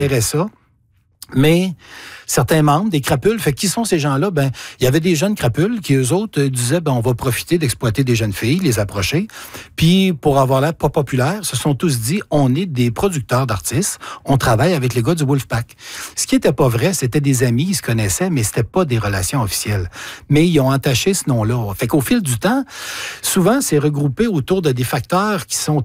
ça. Mais certains membres des crapules, fait qui sont ces gens-là? Ben, il y avait des jeunes crapules qui, eux autres, disaient, ben, on va profiter d'exploiter des jeunes filles, les approcher. Puis, pour avoir l'air pas populaire, se sont tous dit, on est des producteurs d'artistes, on travaille avec les gars du Wolfpack. Ce qui était pas vrai, c'était des amis, ils se connaissaient, mais c'était pas des relations officielles. Mais ils ont entaché ce nom-là. Fait qu'au fil du temps, souvent, c'est regroupé autour de des facteurs qui sont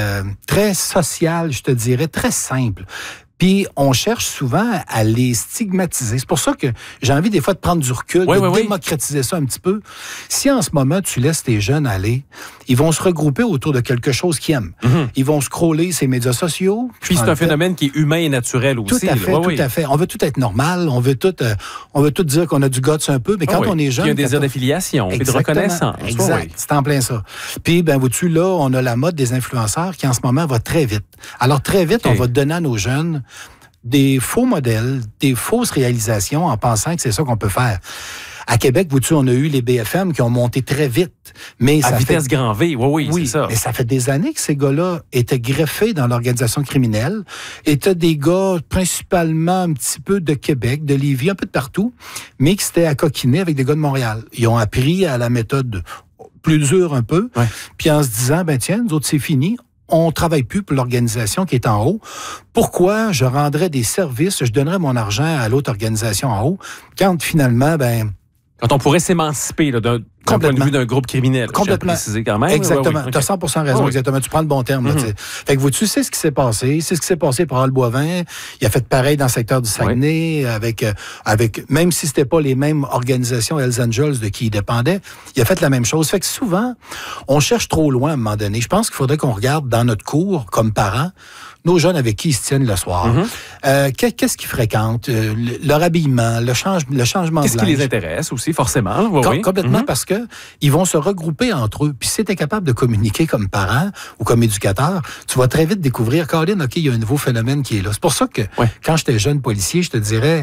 très sociaux, je te dirais, très simples. Puis, on cherche souvent à les stigmatiser. C'est pour ça que j'ai envie des fois de prendre du recul, de démocratiser ça un petit peu. Si en ce moment, tu laisses tes jeunes aller, ils vont se regrouper autour de quelque chose qu'ils aiment. Mm-hmm. Ils vont scroller ces médias sociaux. Puis c'est un phénomène qui est humain et naturel aussi. Tout à fait. On veut tout être normal. On veut tout dire qu'on a du guts un peu. Mais quand on est jeune... Il y a un désir d'affiliation et de reconnaissance. Exact. C'est en plein ça. Puis, ben, vois-tu, là, on a la mode des influenceurs qui, en ce moment, va très vite. Alors, très vite, on va donner à nos jeunes des faux modèles, des fausses réalisations en pensant que c'est ça qu'on peut faire. À Québec, vois-tu, on a eu les BFM qui ont monté très vite. Mais à vitesse grand V, oui, c'est ça. Mais ça fait des années que ces gars-là étaient greffés dans l'organisation criminelle. Étaient des gars principalement un petit peu de Québec, de Lévis, un peu de partout, mais qui s'étaient accoquinés avec des gars de Montréal. Ils ont appris à la méthode plus dure un peu, puis en se disant, ben tiens, nous autres, c'est fini. On travaille plus pour l'organisation qui est en haut. Pourquoi je rendrais des services, je donnerais mon argent à l'autre organisation en haut, quand finalement, quand on pourrait s'émanciper d'un point de vue d'un groupe criminel. Complètement. Préciser quand même. Exactement. Tu as 100% raison, exactement. Tu prends le bon terme. Là, fait que tu sais ce qui s'est passé. C'est ce qui s'est passé pour Al Boivin. Il a fait pareil dans le secteur du Saguenay, avec même si c'était pas les mêmes organisations Hells Angels de qui il dépendait, il a fait la même chose. Fait que souvent, on cherche trop loin à un moment donné. Je pense qu'il faudrait qu'on regarde dans notre cours, comme parents, nos jeunes avec qui ils se tiennent le soir. Qu'est-ce qu'ils fréquentent? Leur habillement, le changement de linge. Qu'est-ce qui les intéresse aussi, forcément? Complètement, parce que ils vont se regrouper entre eux. Puis si tu es capable de communiquer comme parent ou comme éducateur, tu vas très vite découvrir, Colin, OK, il y a un nouveau phénomène qui est là. C'est pour ça que quand j'étais jeune policier, je te dirais,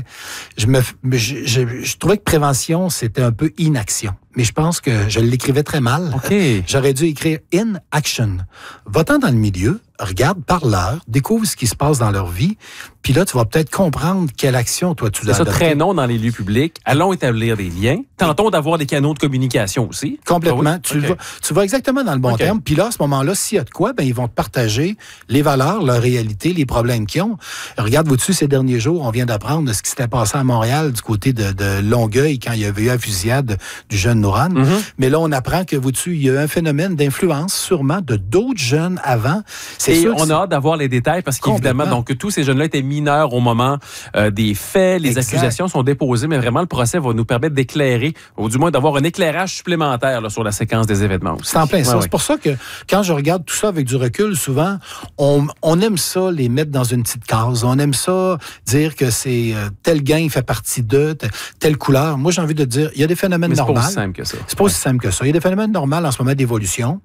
je trouvais que prévention, c'était un peu inaction. Mais je pense que je l'écrivais très mal. J'aurais dû écrire « in action ». Va-t'en dans le milieu, regarde, parle-leur, découvre ce qui se passe dans leur vie, puis là, tu vas peut-être comprendre quelle action, toi, tu dois adopter. C'est ça, traînons dans les lieux publics, allons établir des liens, tentons d'avoir des canaux de communication aussi. Complètement. Tu vas exactement dans le bon terme. Puis là, à ce moment-là, s'il y a de quoi, ils vont te partager les valeurs, leur réalité, les problèmes qu'ils ont. Regarde, vois-tu, ces derniers jours, on vient d'apprendre ce qui s'était passé à Montréal, du côté de Longueuil, quand il y avait eu la fusillade du jeune Noran. Mais là, on apprend que, vois-tu, il y a eu un phénomène d'influence, sûrement, de d'autres jeunes avant. On a hâte d'avoir les détails, parce qu'évidemment, donc, tous ces jeunes-là étaient mineurs au moment des faits. Les accusations sont déposées, mais vraiment, le procès va nous permettre d'éclairer, ou du moins d'avoir un éclairage supplémentaire là, sur la séquence des événements aussi. C'est en plein ça. C'est pour ça que, quand je regarde tout ça avec du recul, souvent, on aime ça, les mettre dans une petite case. On aime ça, dire que c'est tel gang fait partie de telle couleur. Moi, j'ai envie de dire, il y a des phénomènes normaux. C'est pas aussi simple que ça. C'est pas aussi simple que ça. Il y a des phénomènes normaux en ce moment d'évolution.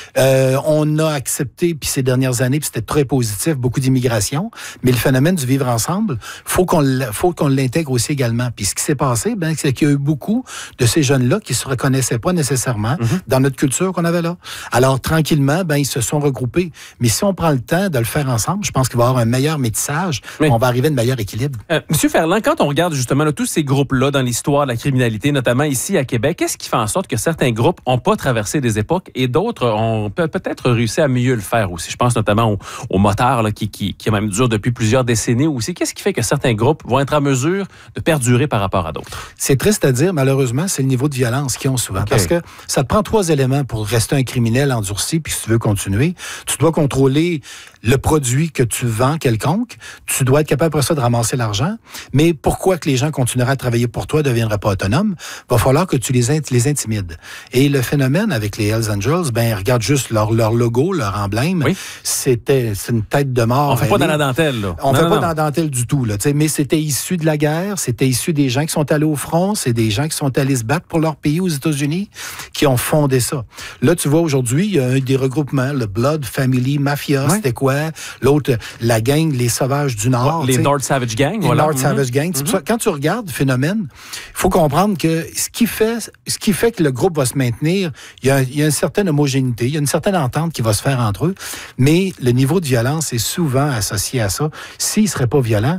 On a accepté, puis ces dernières années, puis c'était très positif, beaucoup d'immigration, mais le phénomène du vivre ensemble, faut qu'on l'intègre aussi également. Puis ce qui s'est passé, c'est qu'il y a eu beaucoup de ces jeunes-là qui se reconnaissaient pas nécessairement dans notre culture qu'on avait là. Alors, tranquillement, ils se sont regroupés. Mais si on prend le temps de le faire ensemble, je pense qu'il va y avoir un meilleur métissage, on va arriver à un meilleur équilibre. Monsieur Ferland, quand on regarde justement là, tous ces groupes-là dans l'histoire de la criminalité, notamment ici à Québec, qu'est-ce qui fait en sorte que certains groupes n'ont pas traversé des époques et d'autres ont peut-être réussi à mieux le faire aussi? Je pense notamment aux motards là, qui même durent depuis plusieurs décennies aussi. Qu'est-ce qui fait que certains groupes vont être en mesure de perdurer par rapport à d'autres? C'est triste à dire, malheureusement, c'est le niveau de violence qu'ils ont souvent. Parce que ça te prend 3 éléments pour rester un criminel endurci, puis si tu veux continuer, tu dois contrôler le produit que tu vends quelconque, tu dois être capable après ça de ramasser l'argent, mais pourquoi que les gens continueraient à travailler pour toi, ne deviendraient pas autonomes? Il va falloir que tu les intimides. Et le phénomène avec les Hells Angels, regarde juste leur logo, leur emblème, c'est une tête de mort. On fait pas dans la dentelle, là. On fait pas dans la dentelle du tout, là. Mais c'était issu de la guerre, c'était issu des gens qui sont allés au front, c'est des gens qui sont allés se battre pour leur pays aux États-Unis, qui ont fondé ça. Là, tu vois, aujourd'hui, il y a des regroupements, le Blood Family Mafia, c'était quoi? Iroquois, l'autre, la gang, les Sauvages du Nord. Les North Savage Gang. Les North Savage Gang. C'est pour ça, quand tu regardes le phénomène, il faut comprendre que ce qui fait que le groupe va se maintenir, il y a une certaine homogénéité, il y a une certaine entente qui va se faire entre eux, mais le niveau de violence est souvent associé à ça. S'ils ne seraient pas violents,